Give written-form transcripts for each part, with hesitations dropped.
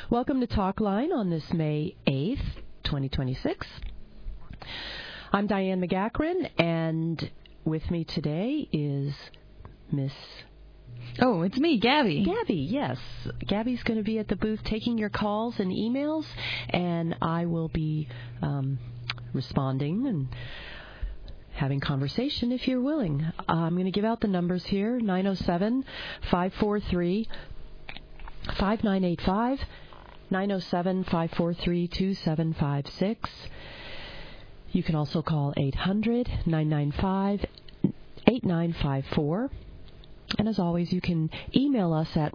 Welcome to Talkline on this May 8th, 2026. I'm Diane McGachran, and with me today is Miss... Oh, it's me, Gabby. Gabby, yes. Gabby's going to be at the booth taking your calls and emails, and I will be responding and having conversation if you're willing. I'm going to give out the numbers here, 907-543-5985, 907-543-2756. You can also call 800-995-8954. And as always, you can email us at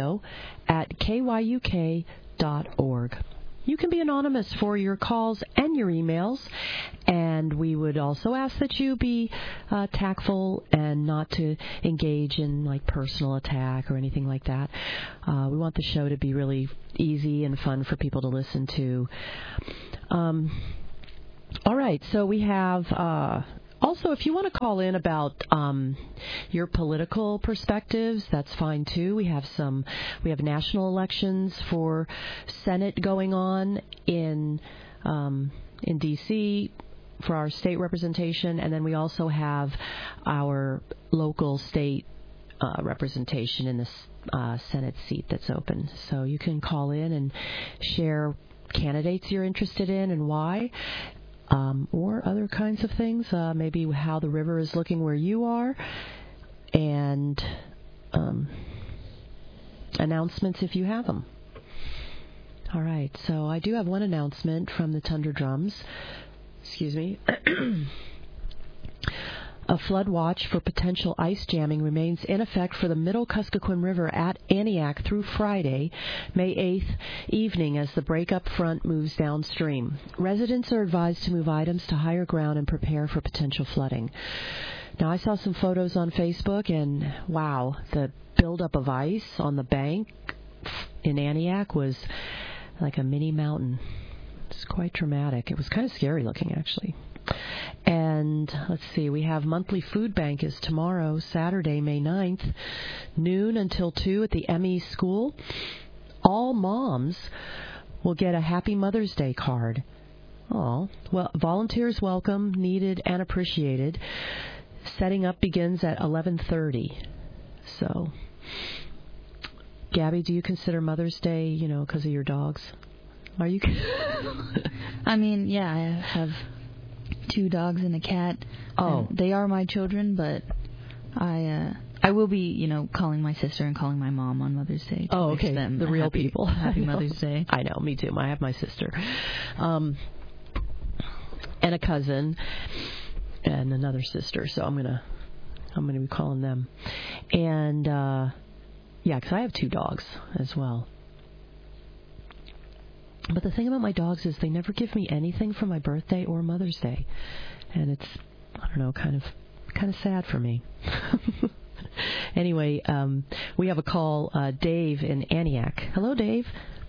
radio@kyuk.org. You can be anonymous for your calls and your emails, and we would also ask that you be tactful and not to engage in like personal attack or anything like that. We want the show to be really easy and fun for people to listen to. All right, so we have... Also, if you want to call in about your political perspectives, that's fine too. We have national elections for Senate going on in D.C. for our state representation, and then we also have our local state representation in the Senate seat that's open. So you can call in and share candidates you're interested in and why. Or other kinds of things, maybe how the river is looking where you are, and announcements if you have them. All right, so I do have one announcement from the Tundra Drums. Excuse me. A flood watch for potential ice jamming remains in effect for the Middle Kuskokwim River at Aniak through Friday, May 8th evening as the breakup front moves downstream. Residents are advised to move items to higher ground and prepare for potential flooding. Now, I saw some photos on Facebook, and wow, the buildup of ice on the bank in Aniak was like a mini mountain. It's quite dramatic. It was kind of scary looking, actually. And let's see, we have monthly food bank is tomorrow, Saturday, May 9th, noon until 2 at the ME School. All moms will get a Happy Mother's Day card. Oh, well, volunteers welcome, needed, and appreciated. Setting up begins at 11:30. So, Gabby, do you consider Mother's Day, because of your dogs? Are you? I mean, yeah, I have 2 dogs and a cat. Oh. They are my children, but I will be, calling my sister and calling my mom on Mother's Day to wish them the real people. Happy Mother's Day. I know, me too. I have my sister. And a cousin and another sister, so I'm gonna be calling them. And because I have 2 dogs as well. But the thing about my dogs is they never give me anything for my birthday or Mother's Day. And it's, I don't know, kind of sad for me. Anyway, we have a call, Dave in Aniak. Hello, Dave.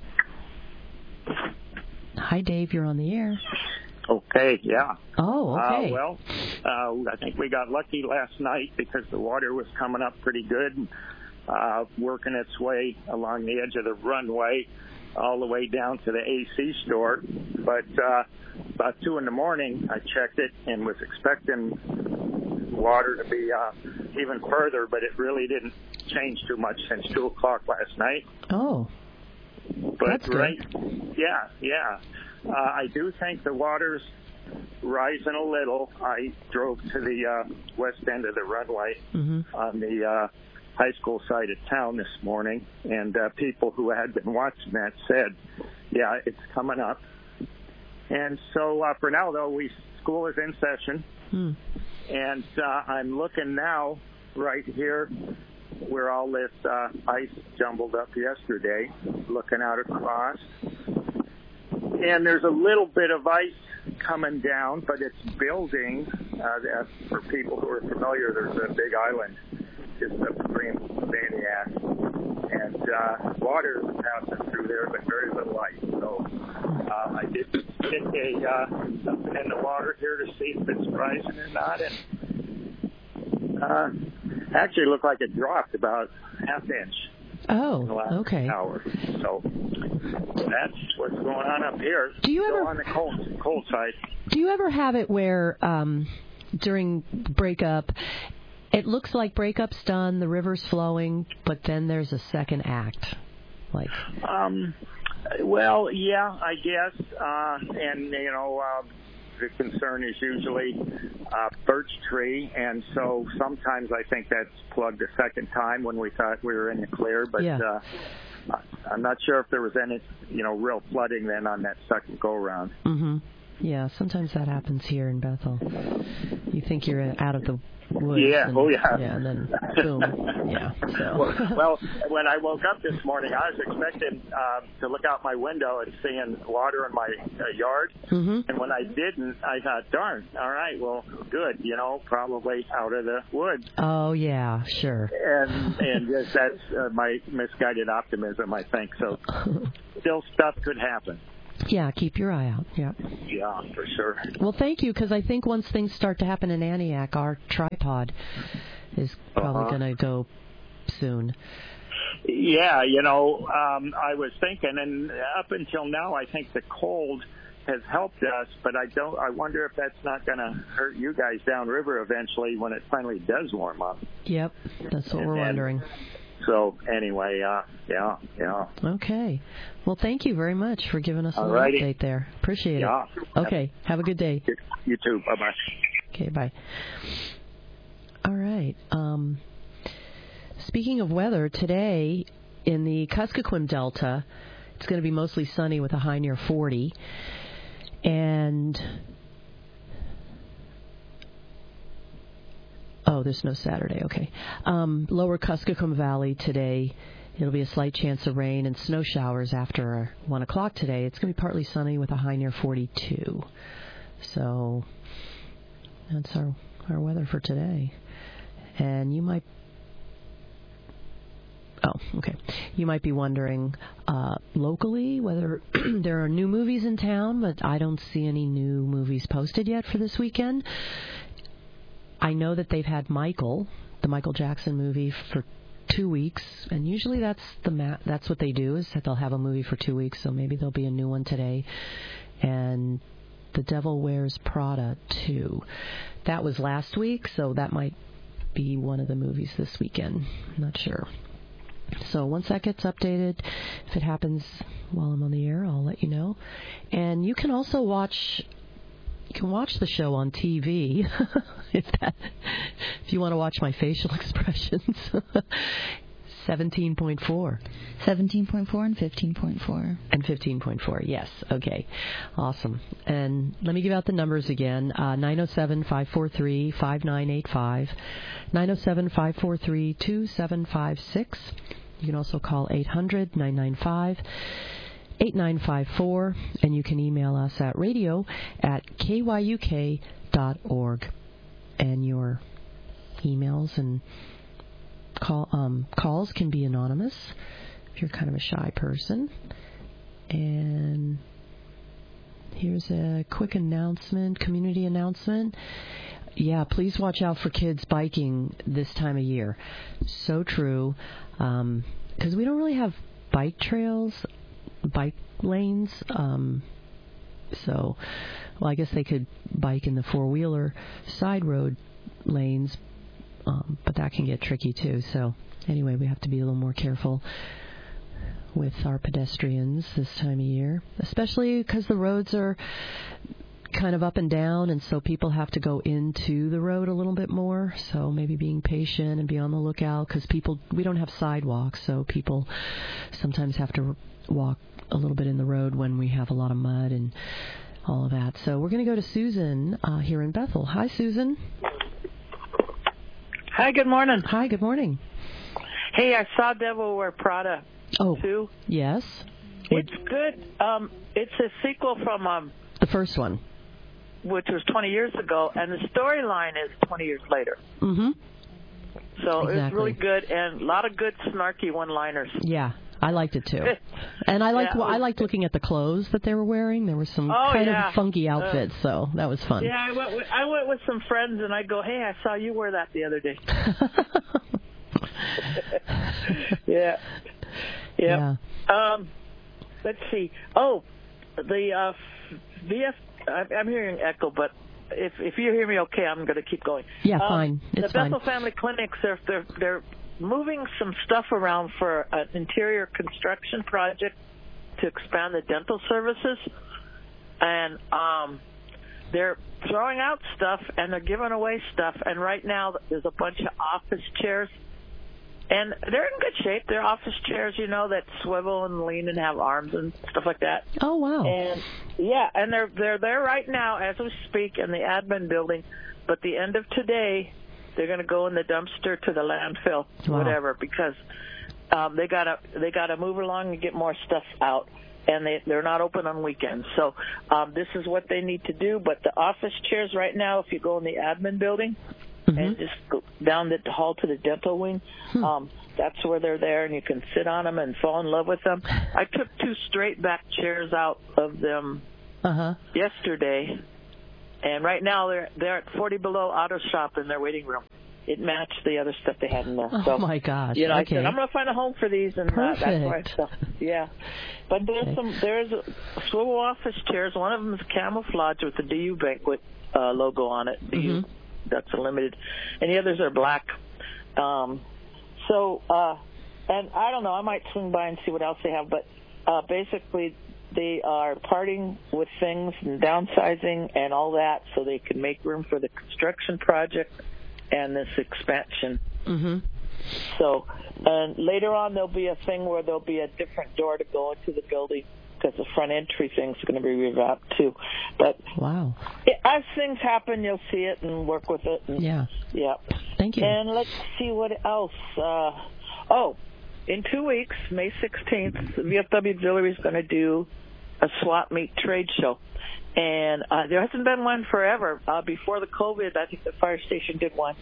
Hi, Dave. You're on the air. Okay, yeah. Oh, okay. I think we got lucky last night because the water was coming up pretty good, working its way along the edge of the runway all the way down to the AC store. But about 2 in the morning, I checked it and was expecting water to be even further, but it really didn't change too much since 2 o'clock last night. Oh, but that's good. Right, yeah. I do think the water's rising a little. I drove to the west end of the runway on the high school side of town this morning, and people who had been watching that said, yeah, it's coming up. And so for now, though, school is in session, and I'm looking now right here where all this ice jumbled up yesterday, looking out across. And there's a little bit of ice coming down, but it's building. For people who are familiar, there's a big island just upstream of Aniak, and water is passing through there, but very little ice. So I did stick something in the water here to see if it's rising or not, and actually looked like it dropped about half inch. in the last okay. hour. So that's what's going on up here. Do you Still ever on the cold side? Do you ever have it where during breakup, it looks like breakup's done, the river's flowing, but then there's a second act, like? Well, yeah, I guess, and the concern is usually birch tree, and so sometimes I think that's plugged a second time when we thought we were in the clear, but I'm not sure if there was any, real flooding then on that second go-round. Mm-hmm. Yeah, sometimes that happens here in Bethel. You think you're out of the woods. Yeah, and, Yeah, and then boom. Yeah. So. Well, when I woke up this morning, I was expecting to look out my window and seeing water in my yard. Mm-hmm. And when I didn't, I thought, darn, all right, well, good, probably out of the woods. Oh, yeah, sure. And just that's my misguided optimism, I think. So still stuff could happen. Yeah, keep your eye out. Yeah. Yeah, for sure. Well, thank you, because I think once things start to happen in Antioch, our tripod is probably going to go soon. Yeah, I was thinking, and up until now, I think the cold has helped us, but I wonder if that's not going to hurt you guys downriver eventually when it finally does warm up. Yep, that's what we're wondering. So anyway, yeah. Okay. Well, thank you very much for giving us an update there. Appreciate it. Okay. Have a good day. You too. Bye-bye. Okay, bye. All right. Speaking of weather, today in the Kuskokwim Delta, it's going to be mostly sunny with a high near 40. And there's no Saturday. Okay. Lower Kuskokwim Valley today, it'll be a slight chance of rain and snow showers after 1 o'clock today. It's going to be partly sunny with a high near 42. So that's our weather for today. And you might... You might be wondering locally whether there are new movies in town, but I don't see any new movies posted yet for this weekend. I know that they've had Michael, the Michael Jackson movie, for 2 weeks, and usually that's what they do, is that they'll have a movie for 2 weeks, so maybe there'll be a new one today. And The Devil Wears Prada 2. That was last week, so that might be one of the movies this weekend. I'm not sure. So once that gets updated, if it happens while I'm on the air, I'll let you know. And you can also watch the show on TV if you want to watch my facial expressions. 17.4. 17.4 and 15.4. And 15.4, yes. Okay. Awesome. And let me give out the numbers again. 907-543-5985. 907-543-2756. You can also call 800-995-8954. And you can email us at radio@kyuk.org. And your emails and calls can be anonymous if you're kind of a shy person. And here's a quick community announcement. Yeah, please watch out for kids biking this time of year. So true, because we don't really have bike trails, bike lanes. So, well, I guess they could bike in the four-wheeler side road lanes, but that can get tricky too. So anyway, we have to be a little more careful with our pedestrians this time of year, especially because the roads are kind of up and down, and so people have to go into the road a little bit more. So maybe being patient and be on the lookout, because we don't have sidewalks, so people sometimes have to walk a little bit in the road when we have a lot of mud and all of that. So we're going to go to Susan here in Bethel. Hi, Susan. Hi, good morning. Hi, good morning. Hey, I saw Devil Wear Prada 2. Yes. It's good. It's a sequel from the first one, which was 20 years ago, and the storyline is 20 years later. Mm-hmm. So It's really good, and a lot of good snarky one-liners. Yeah, I liked it too. And I liked looking at the clothes that they were wearing. There were some kind of funky outfits, so that was fun. Yeah, I went with some friends, and I go, hey, I saw you wear that the other day. Yeah. Yeah. Let's see. Oh, the I'm hearing echo, but if you hear me okay, I'm going to keep going. Yeah, fine. It's fine. The Bethel Family Clinics, they're moving some stuff around for an interior construction project to expand the dental services, and they're throwing out stuff and they're giving away stuff. And right now there's a bunch of office chairs, and they're in good shape. They're office chairs, that swivel and lean and have arms and stuff like that. Oh, wow. And yeah, and they're there right now as we speak in the admin building. But the end of today, they're going to go in the dumpster to the landfill, whatever, because they gotta move along and get more stuff out. And they're not open on weekends. So this is what they need to do. But the office chairs right now, if you go in the admin building and just go down the hall to the dental wing, that's where they're there, and you can sit on them and fall in love with them. I took 2 straight back chairs out of them yesterday, and right now they're at 40 Below Auto Shop in their waiting room. It matched the other stuff they had in there. Oh, my gosh. I said, I'm going to find a home for these, and that's why stuff. Yeah. But there's swivel office chairs. One of them is camouflage with the DU Banquet logo on it. DU, that's a limited. And the others are black. And I don't know, I might swing by and see what else they have, but basically they are parting with things and downsizing and all that so they can make room for the construction project and this expansion. So, and later on there'll be a thing where there'll be a different door to go into the building because the front entry thing's going to be revamped too. But as things happen, you'll see it and work with it. And, yeah. Thank you. And let's see what else. In 2 weeks, May 16th, the VFW Auxiliary is going to do a swap meet trade show. And there hasn't been one forever. Before the COVID, I think the fire station did one.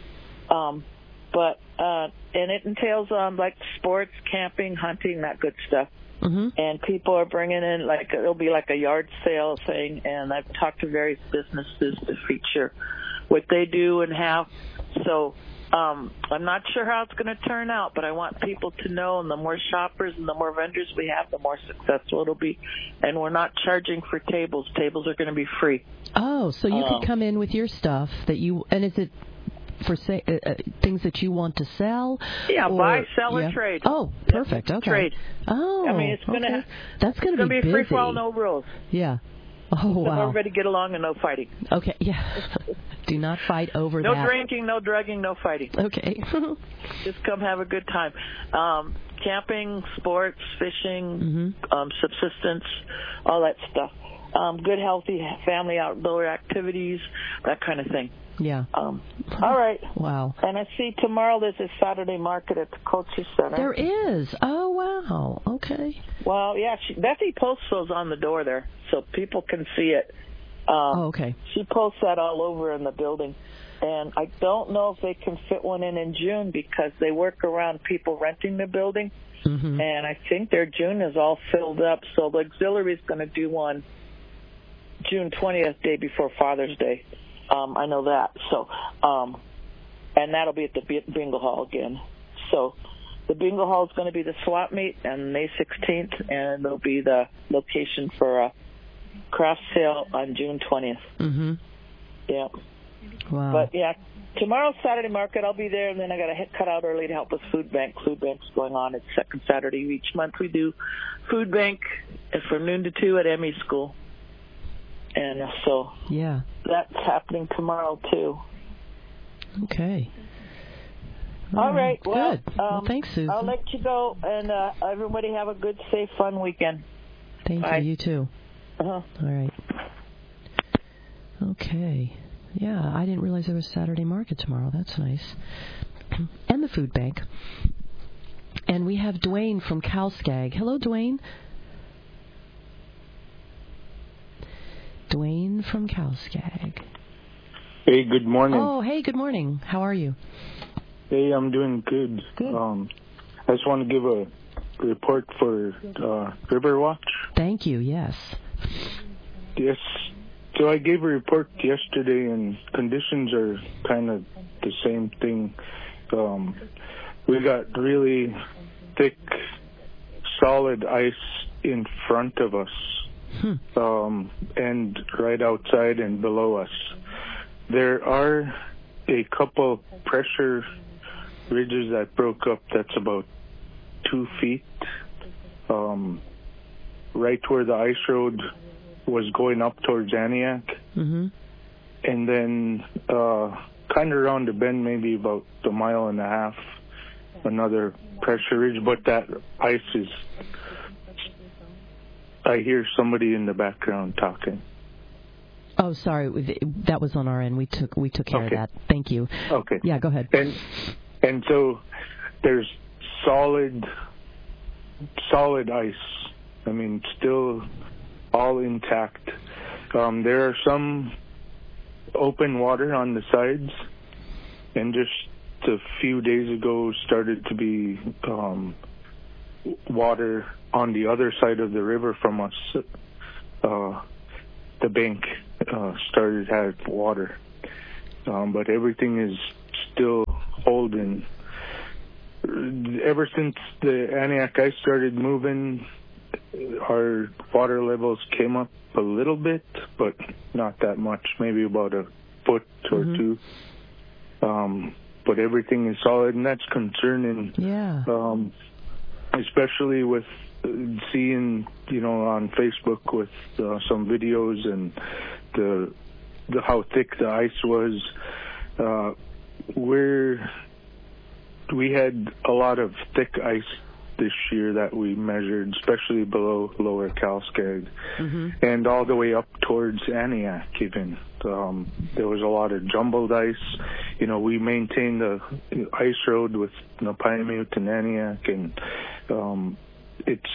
And it entails like sports, camping, hunting, that good stuff. And people are bringing in, it'll be like a yard sale thing. And I've talked to various businesses to feature what they do and have. So I'm not sure how it's going to turn out, but I want people to know, and the more shoppers and the more vendors we have, the more successful it'll be. And we're not charging for tables. Tables are going to be free. Oh, so you could come in with your stuff and is it for things that you want to sell? Yeah, buy, sell, or trade. Oh, perfect. Okay. Trade. Oh, I mean, it's going to that's going to be busy. Free for all, no rules. Yeah. Oh, wow. So everybody get along and no fighting. Okay, yeah. Do not fight over that. No drinking, no drugging, no fighting. Okay. Just come have a good time. Camping, sports, fishing, subsistence, all that stuff. Good, healthy family outdoor activities, that kind of thing. Yeah. All right. Wow. And I see tomorrow there's a Saturday market at the Culture Center. There is. Oh, wow. Okay. Well, yeah, Betsy posts those on the door there so people can see it. Okay. She posts that all over in the building. And I don't know if they can fit one in June because they work around people renting the building. And I think their June is all filled up. So the auxiliary is going to do one June 20th, day before Father's Day. I know that. So, and that'll be at the Bingo Hall again. So the Bingo Hall is going to be the swap meet on May 16th, and there'll be the location for a craft sale on June 20th. Yeah. Wow. But, yeah, tomorrow's Saturday market. I'll be there, and then I got to cut out early to help with Food Bank. Food Bank's going on. It's second Saturday each month. We do Food Bank from noon to 2 at ME School. And so that's happening tomorrow, too. Okay. All right. Well, good. Thanks, Susan. I'll let you go, and everybody have a good, safe, fun weekend. Thank you. You, too. All right. Okay. Yeah, I didn't realize there was Saturday market tomorrow. That's nice. And the food bank. And we have Dwayne from Calskag. Hello, Dwayne. Dwayne from Calskag. Hey, good morning. Oh, hey, good morning. How are you? Hey, I'm doing good. Good. I just want to give a report for Riverwatch. Thank you, yes. Yes. So I gave a report yesterday, and conditions are kind of the same thing. We got really thick solid ice in front of us, and right outside and below us. There are a couple pressure ridges that broke up. That's about 2 feet, right where the ice road was going up towards Aniak. Mm-hmm. And then kind of around the bend, maybe about 1.5 miles, another pressure ridge. But that ice is... I hear somebody in the background talking. Oh, sorry. That was on our end. We took care of that. Thank you. Okay. Yeah, go ahead. And so there's solid ice. I mean, still all intact. There are some open water on the sides, and just a few days ago started to be water on the other side of the river from us. The bank started to have water, but everything is still holding. Ever since the Aniak ice started moving, our water levels came up a little bit, but not that much, maybe about a foot or two. But everything is solid, and that's concerning. Yeah. Especially with seeing, on Facebook with some videos and the how thick the ice was. We had a lot of thick ice this year that we measured, especially below Lower Calskag, and all the way up towards Aniak even. There was a lot of jumbled ice. We maintained the ice road with Napaimute and Aniak, and it's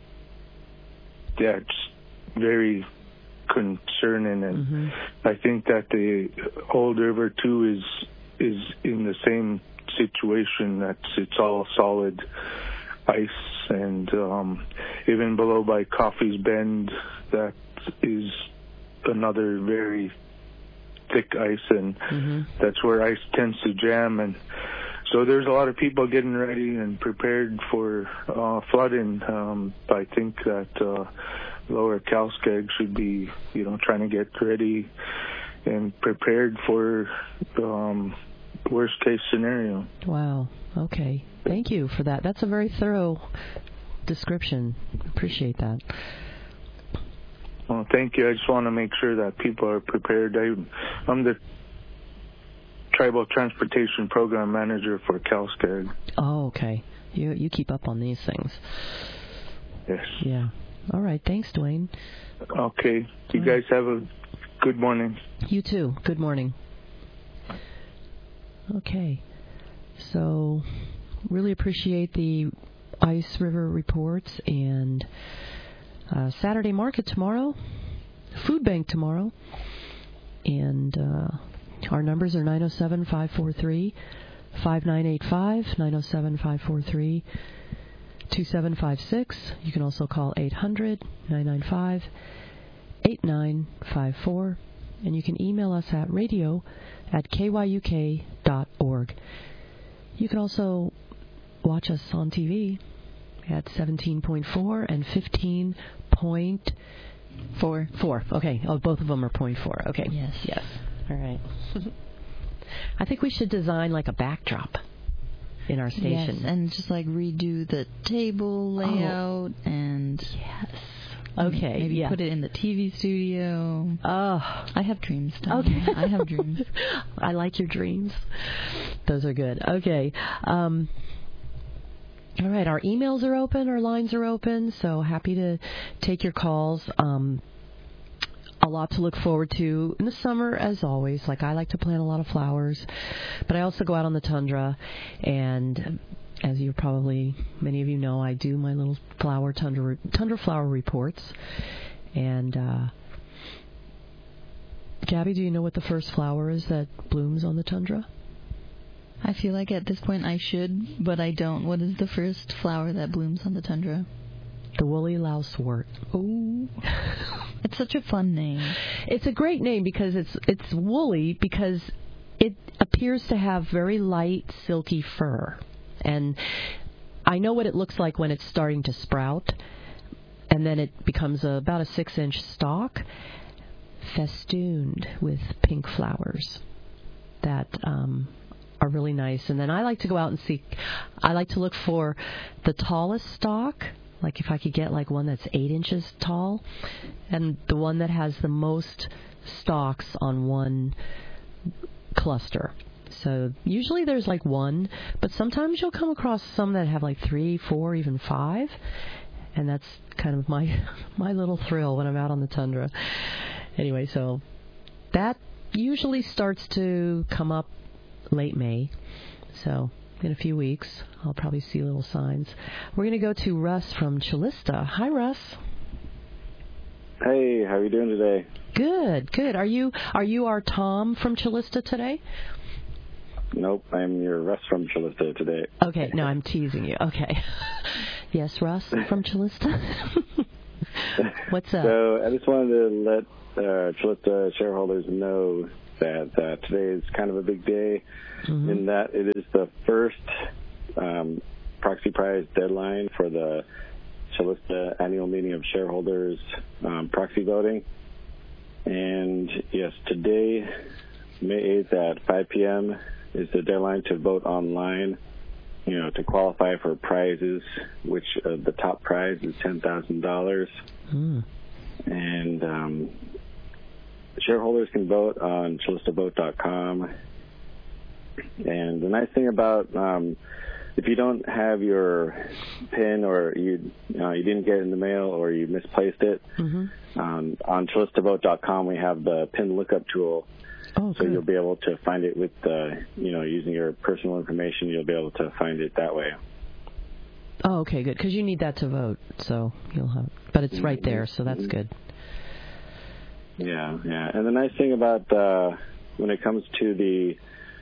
very concerning, and I think that the Old River too is in the same situation. It's all solid ice, and even below by Coffey's Bend, that is another very thick ice, and that's where ice tends to jam, and so there's a lot of people getting ready and prepared for flooding. I think that Lower Calskag should be, trying to get ready and prepared for worst case scenario. Wow. Okay. Thank you for that. That's a very thorough description. Appreciate that. Well, thank you. I just want to make sure that people are prepared. I'm the Tribal Transportation Program Manager for Calskag. Oh, okay. You keep up on these things. Yes. Yeah. All right. Thanks, Dwayne. Okay. You guys have a good morning. You too. Good morning. Okay. So, really appreciate the Ice River reports, and Saturday market tomorrow, food bank tomorrow, and our numbers are 907-543-5985, 907-543-2756. You can also call 800-995-8954, and you can email us at radio@kyuk.org. You can also watch us on TV at 17.4 and 15.4. Okay. Oh, both of them are 0.4. Okay. Yes. All right. I think we should design like a backdrop in our station. Yes, and just like redo the table layout and... Yes. Okay. Maybe put it in the TV studio. Oh. I have dreams, Tom. Okay. I have dreams. I like your dreams. Those are good. Okay. All right. Our emails are open. Our lines are open. So happy to take your calls. A lot to look forward to in the summer, as always. Like, I like to plant a lot of flowers, but I also go out on the tundra, and as you probably, many of you know, I do my little tundra flower reports. And Gabby, do you know what the first flower is that blooms on the tundra? I feel like at this point I should, but I don't. What is the first flower that blooms on the tundra? The woolly lousewort. Oh, it's such a fun name. It's a great name because it's woolly, because it appears to have very light, silky fur. And I know what it looks like when it's starting to sprout, and then it becomes about a 6-inch stalk, festooned with pink flowers that are really nice. And then I like to go out and see. I like to look for the tallest stalk. Like if I could get like one that's 8 inches tall, and the one that has the most stalks on one cluster. So usually there's like one, but sometimes you'll come across some that have like 3, 4, even 5, and that's kind of my little thrill when I'm out on the tundra. Anyway, so that usually starts to come up late May. So in a few weeks, I'll probably see little signs. We're going to go to Russ from Chilista. Hi, Russ. Hey, how are you doing today? Good. Are you our Tom from Chilista today? Nope, I'm your Russ from Chilista today. Okay, no, I'm teasing you. Okay. Yes, Russ from Chilista? What's up? So I just wanted to let Chilista shareholders know that today is kind of a big day, in that it is the first proxy prize deadline for the Chilista annual meeting of shareholders proxy voting. And yes, today, May 8th at 5 p.m. is the deadline to vote online, to qualify for prizes, which the top prize is $10,000. And shareholders can vote on ChilistaVote.com. And the nice thing about if you don't have your PIN, or you didn't get it in the mail, or you misplaced it, on ChilistaVote.com we have the PIN lookup tool. Oh, so you'll be able to find it with using your personal information. You'll be able to find it that way. Oh, okay, good. Because you need that to vote, so you'll have. But it's right there, so that's good. Yeah. And the nice thing about when it comes to the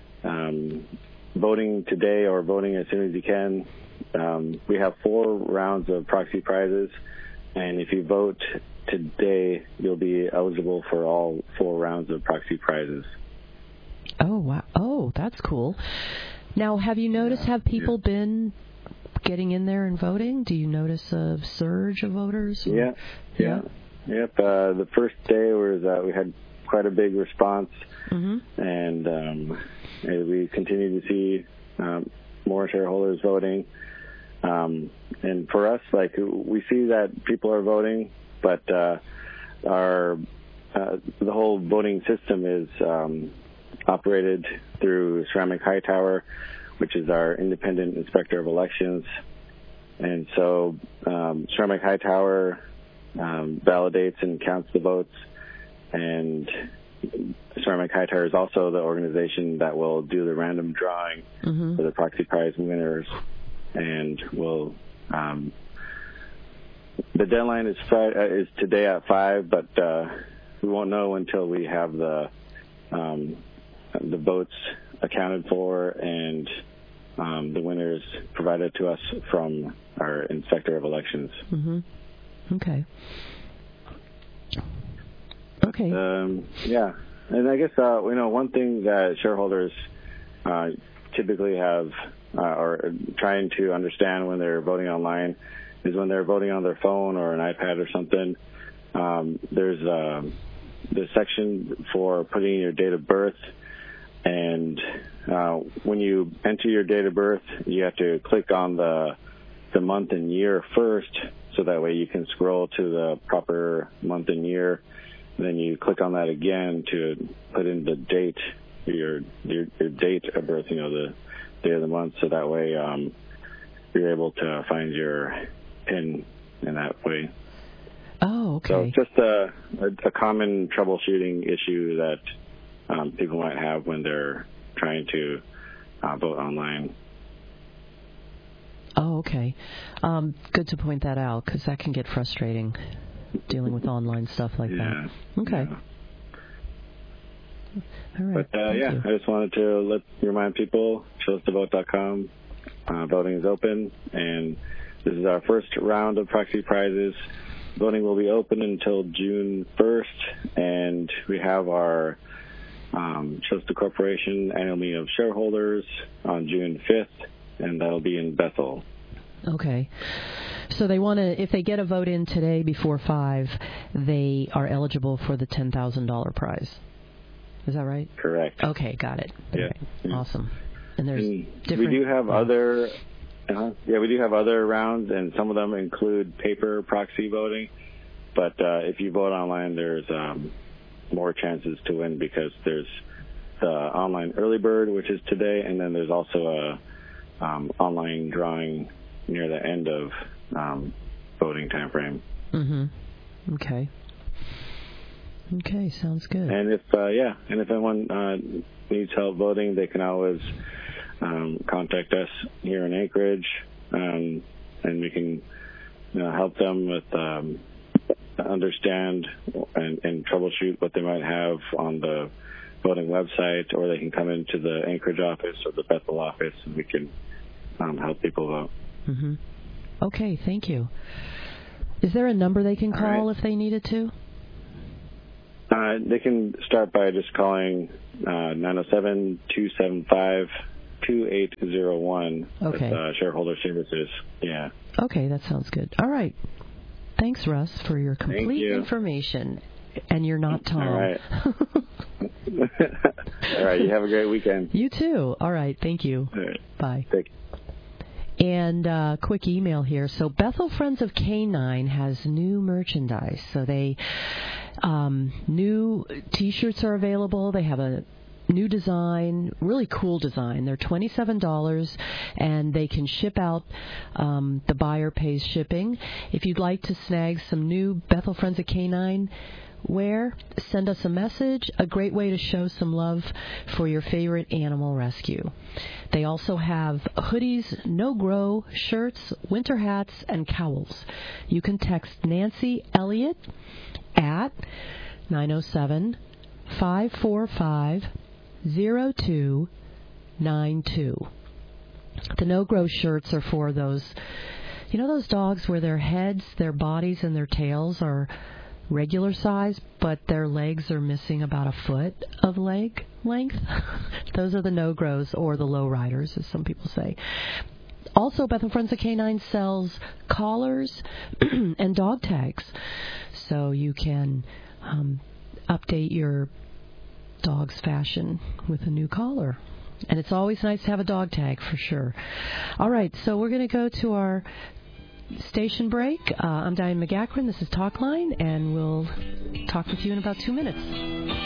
voting today, or voting as soon as you can, we have 4 rounds of proxy prizes, and if you vote today, you'll be eligible for all 4 rounds of proxy prizes. Oh, wow. Oh, that's cool. Now, have you noticed, have people been getting in there and voting? Do you notice a surge of voters? Yeah. Yep. The first day we had quite a big response, and we continue to see more shareholders voting. And for us, we see that people are voting, but the whole voting system is operated through Ceramic Hightower, which is our independent inspector of elections. And so Ceramic Hightower validates and counts the votes, and Ceramic Hightower is also the organization that will do the random drawing for the proxy prize winners, and will the deadline is today at 5, but we won't know until we have the votes accounted for and the winners provided to us from our inspector of elections. Okay. Yeah, and I guess one thing that shareholders typically have or trying to understand when they're voting online is when they're voting on their phone or an iPad or something. There's the section for putting in your date of birth, and when you enter your date of birth, you have to click on the month and year first, so that way you can scroll to the proper month and year. And then you click on that again to put in the date, your date of birth, the day of the month, so that way you're able to find your PIN in that way. Oh, okay. So it's just a common troubleshooting issue that people might have when they're trying to vote online. Oh, okay. Good to point that out, because that can get frustrating, dealing with online stuff like that. Okay. Yeah. All right. But, I just wanted to remind people, ChilistaVote.com, voting is open, and this is our first round of proxy prizes. Voting will be open until June 1st, and we have our Chilista Corporation annual meeting of shareholders on June 5th, and that'll be in Bethel. Okay. So they want to, if they get a vote in today before 5, they are eligible for the $10,000 prize. Is that right? Correct. Okay, got it. Yeah. Right. Awesome. And there's different... We do have we do have other rounds, and some of them include paper proxy voting. But if you vote online, there's more chances to win because there's the online early bird, which is today, and then there's also a online drawing near the end of voting time frame. Mm-hmm. Okay. Okay, sounds good. And if anyone needs help voting, they can always contact us here in Anchorage, and we can help them with understand and troubleshoot what they might have on the voting website, or they can come into the Anchorage office or the Bethel office, and we can help people vote. Mm-hmm. Okay, thank you. Is there a number they can call if they needed to? They can start by just calling 907-275-2801 with Shareholder Services. Yeah. Okay, that sounds good. All right. Thanks, Russ, for your complete information. And you're not Tom. All right. All right. You have a great weekend. You too. All right. Thank you. All right. Bye. Thank you. And quick email here. So Bethel Friends of Canine has new merchandise. So they new T-shirts are available. They have a new design, really cool design. They're $27, and they can ship out. The buyer pays shipping. If you'd like to snag some new Bethel Friends of Canine wear, send us a message. A great way to show some love for your favorite animal rescue. They also have hoodies, no-grow shirts, winter hats, and cowls. You can text Nancy Elliott at 907-545-0292. The no-grow shirts are for those, those dogs where their heads, their bodies, and their tails are regular size, but their legs are missing about a foot of leg length. Those are the no-grows, or the low-riders, as some people say. Also, Bethel Friends of Canine sells collars and dog tags, so you can update your dog's fashion with a new collar. And it's always nice to have a dog tag, for sure. All right, so we're going to go to our station break. I'm Diane McGachran. This is Talkline, and we'll talk with you in about 2 minutes.